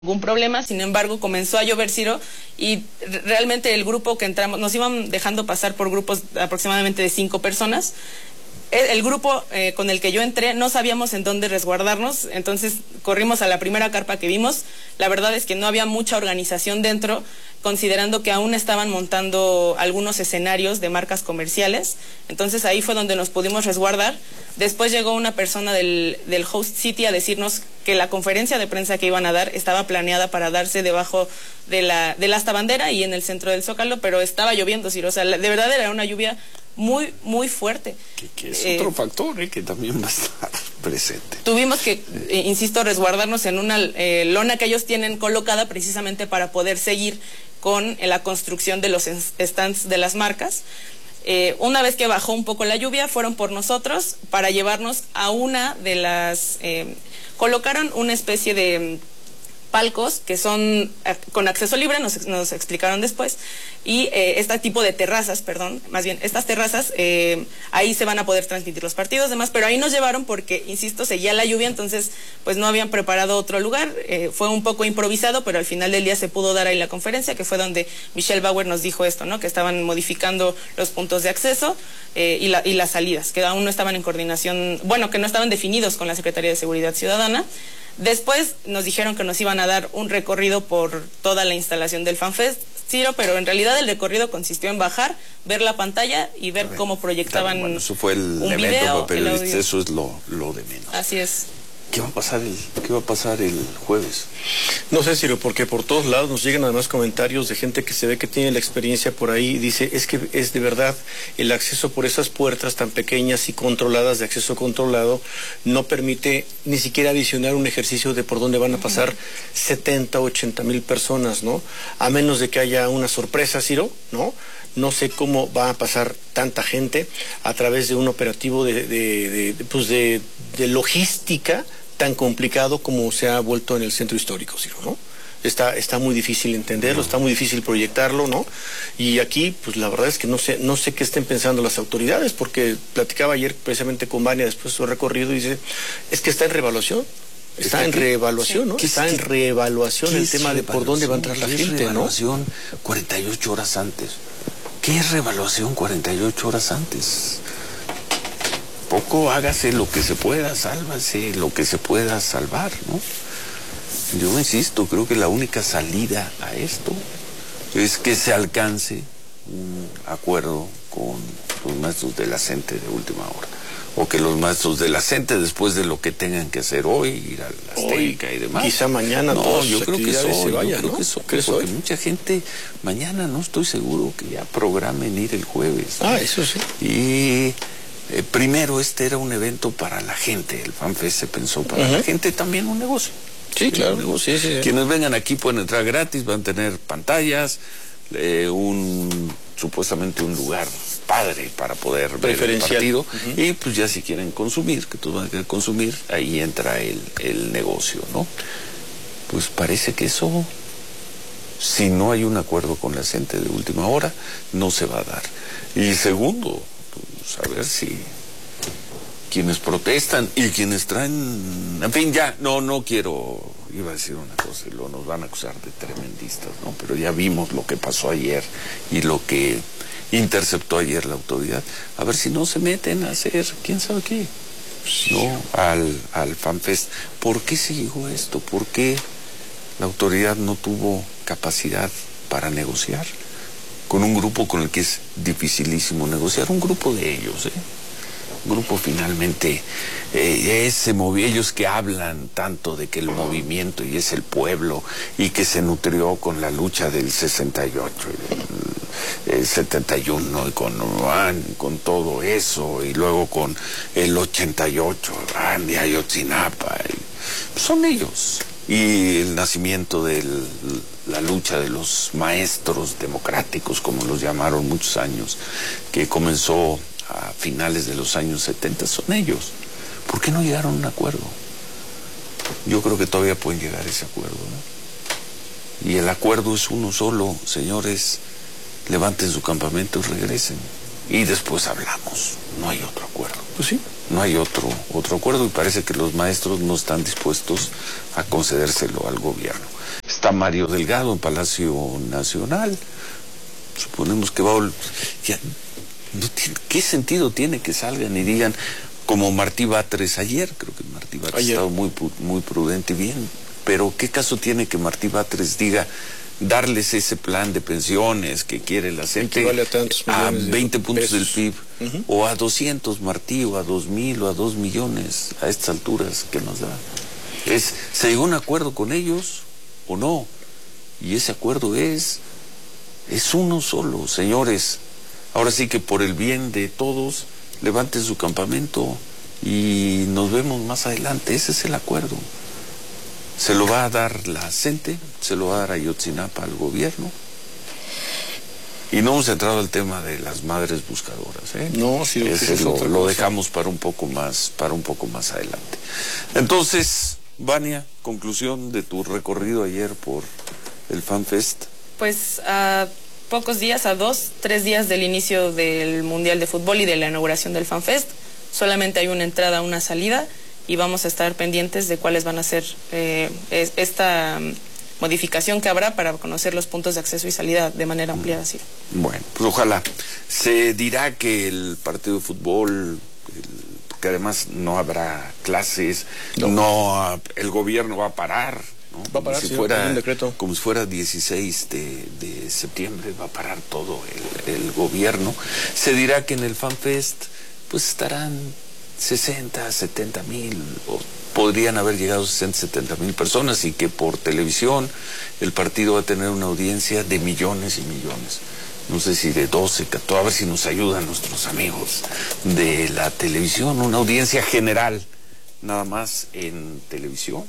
ningún problema. Sin embargo, comenzó a llover, Ciro, y realmente el grupo que entramos, nos iban dejando pasar por grupos aproximadamente de 5 personas. El grupo con el que yo entré no sabíamos en dónde resguardarnos, entonces corrimos a la primera carpa que vimos. La verdad es que no había mucha organización dentro, considerando que aún estaban montando algunos escenarios de marcas comerciales. Entonces ahí fue donde nos pudimos resguardar. Después llegó una persona del host city a decirnos que la conferencia de prensa que iban a dar estaba planeada para darse debajo del asta bandera y en el centro del Zócalo, pero estaba lloviendo, Ciro. O sea, de verdad era una lluvia muy, muy fuerte. Que es otro factor que también va a estar presente. Tuvimos que, insisto, resguardarnos en una lona que ellos tienen colocada precisamente para poder seguir con la construcción de los stands de las marcas. Una vez que bajó un poco la lluvia, fueron por nosotros para llevarnos a una de las... colocaron una especie de palcos que son con acceso libre, nos explicaron después, y este tipo de terrazas, más bien, estas terrazas, ahí se van a poder transmitir los partidos, demás, pero ahí nos llevaron porque, insisto, seguía la lluvia, entonces pues no habían preparado otro lugar. Fue un poco improvisado, pero al final del día se pudo dar ahí la conferencia, que fue donde Michelle Bauer nos dijo esto, ¿no? Que estaban modificando los puntos de acceso y las salidas, que aún no estaban en coordinación, bueno, que no estaban definidos con la Secretaría de Seguridad Ciudadana. Después nos dijeron que nos iban a dar un recorrido por toda la instalación del FanFest, Ciro, pero en realidad el recorrido consistió en bajar, ver la pantalla y ver cómo proyectaban bueno, eso fue el evento, pero eso es lo de menos. Así es. ¿Qué va a pasar el jueves? No sé, Ciro, porque por todos lados nos llegan además comentarios de gente que se ve que tiene la experiencia por ahí y dice, es que es de verdad el acceso por esas puertas tan pequeñas y controladas, de acceso controlado, no permite ni siquiera adicionar un ejercicio de por dónde van a pasar 70, 80 mil personas, ¿no? A menos de que haya una sorpresa, Ciro, ¿no? No sé cómo va a pasar tanta gente a través de un operativo de logística tan complicado como se ha vuelto en el centro histórico, Ciro, ¿no? Está muy difícil entenderlo, está muy difícil proyectarlo, ¿no? Y aquí, pues la verdad es que no sé qué estén pensando las autoridades, porque platicaba ayer precisamente con Vania después de su recorrido y dice, es que está en reevaluación. Está en reevaluación, ¿no? Está en reevaluación el tema de por dónde va a entrar la gente, ¿no? Reevaluación 48 horas antes. ¿Qué es reevaluación 48 horas antes? Poco hágase lo que se pueda, sálvase lo que se pueda salvar, ¿no? Yo insisto, creo que la única salida a esto es que se alcance un acuerdo con los maestros de la CENTE de última hora. O que los maestros de la CENTE, después de lo que tengan que hacer hoy, ir a la Azteca y demás. Quizá mañana no, yo creo que eso se vaya, yo creo ¿no? que eso, porque mucha gente mañana no estoy seguro que ya programen ir el jueves, ¿no? Ah, eso sí. Y primero era un evento para la gente, el FanFest se pensó para la gente, también un negocio. Sí, claro. Sí. Quienes vengan aquí pueden entrar gratis, van a tener pantallas, supuestamente un lugar padre para poder ver el partido, y pues ya si quieren consumir, que todos van a querer consumir, ahí entra el negocio, ¿no? Pues parece que eso, si no hay un acuerdo con la gente de última hora, no se va a dar. Y segundo, pues a ver si quienes protestan y quienes traen, en fin, ya, no quiero, iba a decir una cosa y luego nos van a acusar de tremendistas, ¿no? Pero ya vimos lo que pasó ayer y lo que interceptó ayer la autoridad. A ver si no se meten a hacer, quién sabe qué, ¿no? Al FanFest. ¿Por qué se llegó a esto? ¿Por qué la autoridad no tuvo capacidad para negociar con un grupo con el que es dificilísimo negociar? Un grupo de ellos, un grupo finalmente se movió, ellos que hablan tanto de que el movimiento y es el pueblo y que se nutrió con la lucha del 68 el 71 y con todo eso, y luego con el 88 y Ayotzinapa, son ellos, y el nacimiento de la lucha de los maestros democráticos, como los llamaron muchos años, que comenzó a finales de los años 70, son ellos. ¿Por qué no llegaron a un acuerdo? Yo creo que todavía pueden llegar a ese acuerdo, ¿no? Y el acuerdo es uno solo, señores, levanten su campamento y regresen. Y después hablamos. No hay otro acuerdo. Pues sí. No hay otro acuerdo, y parece que los maestros no están dispuestos a concedérselo al gobierno. está Mario Delgado en Palacio Nacional. Suponemos que va a... Ya, ¿qué sentido tiene que salgan y digan, como Martí Batres ayer? Creo que Martí Batres ha estado muy prudente y bien, pero ¿qué caso tiene que Martí Batres diga, darles ese plan de pensiones que quiere la gente vale a 20 puntos pesos del PIB, o a 200, Martí, o a 2,000, o a 2 millones a estas alturas que nos da? ¿Se llegó a un acuerdo con ellos o no? Y ese acuerdo es uno solo, señores. Ahora sí que por el bien de todos, levanten su campamento y nos vemos más adelante. Ese es el acuerdo. Se lo va a dar la CENTE, se lo va a dar Ayotzinapa al gobierno. Y no hemos entrado al tema de las madres buscadoras, ¿eh? No, sí, ese lo dejamos para un poco más adelante. Entonces, Vania, conclusión de tu recorrido ayer por el FanFest. Pues a pocos días, a 2-3 días del inicio del Mundial de Fútbol y de la inauguración del FanFest, solamente hay una entrada, una salida, y vamos a estar pendientes de cuáles van a ser esta modificación que habrá para conocer los puntos de acceso y salida de manera ampliada. Sí. Bueno, pues ojalá. Se dirá que el partido de fútbol, que además no habrá clases, el gobierno va a parar, ¿no? Va a parar, un decreto. Como si fuera 16 de septiembre, va a parar todo el gobierno. Se dirá que en el FanFest pues estarán 60, 70 mil, o podrían haber llegado 60, 70 mil personas, y que por televisión el partido va a tener una audiencia de millones y millones. No sé si de 12, 14, a ver si nos ayudan nuestros amigos de la televisión, una audiencia general, nada más en televisión,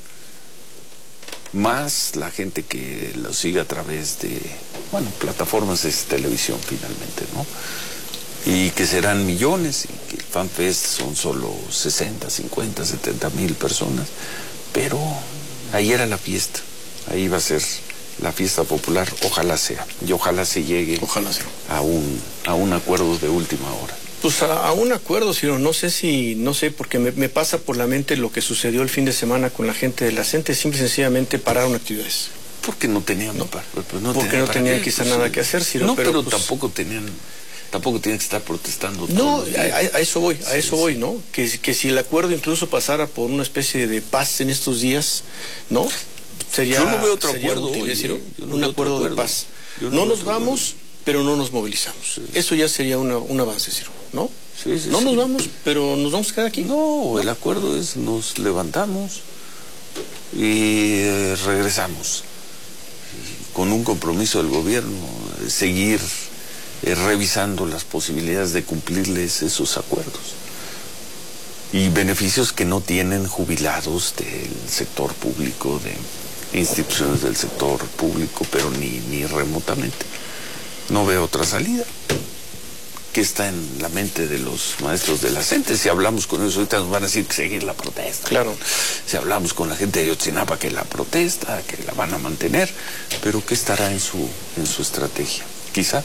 más la gente que lo sigue a través de, plataformas de televisión finalmente, ¿no? Y que serán millones, y que el FanFest son solo 60, 50, 70 mil personas, pero ahí era la fiesta, ahí va a ser la fiesta popular, ojalá sea, y ojalá se llegue a un acuerdo de última hora. Pues a un acuerdo, Ciro, no sé, porque me pasa por la mente lo que sucedió el fin de semana con la gente de la CENTE, simple y sencillamente pararon actividades. Porque no tenían, porque no tenían quizá nada que hacer, Ciro. No, pero tampoco tienen que estar protestando. No, a eso voy, ¿no? Que si el acuerdo incluso pasara por una especie de paz en estos días, ¿no? Yo no veo otro acuerdo, un acuerdo de paz. No nos vamos, pero no nos movilizamos. Sí. Eso ya sería un avance, Ciro, ¿no? Sí, no nos vamos, pero nos vamos a quedar aquí. No, el acuerdo es nos levantamos y regresamos con un compromiso del gobierno, seguir revisando las posibilidades de cumplirles esos acuerdos y beneficios que no tienen jubilados del sector público, de instituciones del sector público, pero ni remotamente. No veo otra salida. ¿Qué está en la mente de los maestros de la CENTE? Si hablamos con ellos ahorita nos van a decir que seguir la protesta. Claro. Si hablamos con la gente de Ayotzinapa, que la protesta, que la van a mantener, pero ¿qué estará en su estrategia? Quizá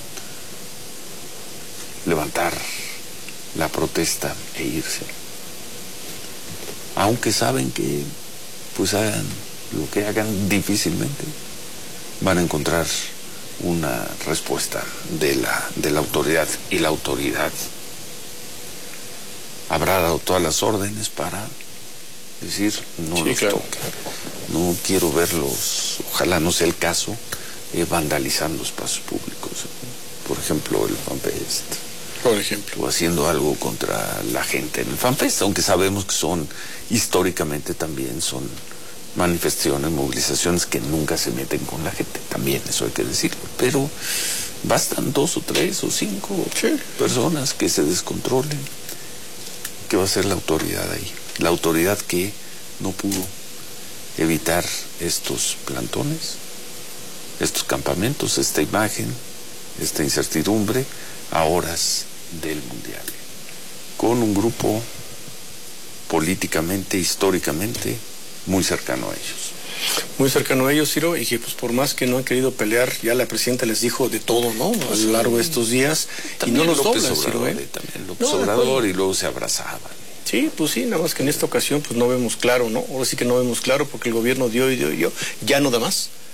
levantar la protesta e irse. Aunque saben que pues hagan lo que hagan, difícilmente van a encontrar una respuesta de la autoridad, y la autoridad habrá dado todas las órdenes para decir no los toque. No quiero verlos, ojalá no sea el caso, vandalizando espacios públicos, por ejemplo el FanFest, o haciendo algo contra la gente en el FanFest, aunque sabemos que históricamente también son manifestaciones, movilizaciones que nunca se meten con la gente, también eso hay que decirlo, pero bastan 2 o 3 o 5 personas que se descontrolen. ¿Qué va a hacer la autoridad ahí? La autoridad que no pudo evitar estos plantones, estos campamentos, esta imagen, esta incertidumbre a horas del Mundial, con un grupo políticamente, históricamente muy cercano a ellos. Muy cercano a ellos, Ciro, y que pues por más que no han querido pelear, ya la presidenta les dijo de todo, ¿no? A lo largo de estos días, también y no los López doblan, Obrador, Ciro, también López Obrador, y luego se abrazaban. Sí, pues sí, nada más que en esta ocasión pues no vemos claro, ¿no? Ahora sí que no vemos claro porque el gobierno dio, ya no da más.